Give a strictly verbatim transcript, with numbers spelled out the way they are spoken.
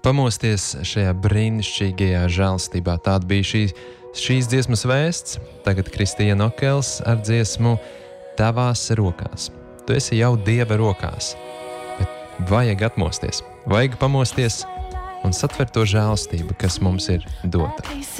pamosties šajā brīnišķīgajā žēlstībā. Tāda bija šī, šīs dziesmas vēsts. Tagad Kristīna Okels ar dziesmu Tavās rokās. Tu esi jau Dieva rokās, bet vajag atmosties, vajag pamosties un satvert to žēlstību, kas mums ir dota.